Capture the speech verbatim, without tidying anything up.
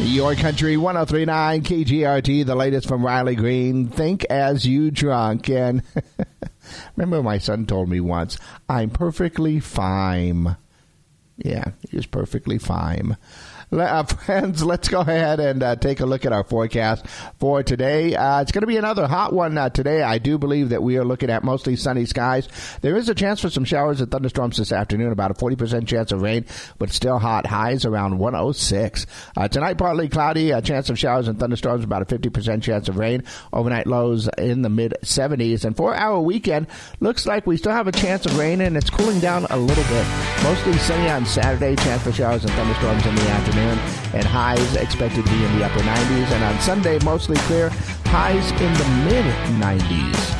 Your Country one oh three point nine K G R T, the latest from Riley Green. Think as you drunk. And remember my son told me once, I'm perfectly fine. Yeah, he was perfectly fine. Uh, friends, let's go ahead and uh, take a look at our forecast for today. Uh, it's going to be another hot one uh, today. I do believe that we are looking at mostly sunny skies. There is a chance for some showers and thunderstorms this afternoon, about a forty percent chance of rain, but still hot. Highs around one oh six. Uh, tonight, partly cloudy, a chance of showers and thunderstorms, about a fifty percent chance of rain. Overnight lows in the mid seventies. And for our weekend, looks like we still have a chance of rain, and it's cooling down a little bit. Mostly sunny on Saturday, chance for showers and thunderstorms in the afternoon. And highs expected to be in the upper nineties. And on Sunday, mostly clear, highs in the mid nineties.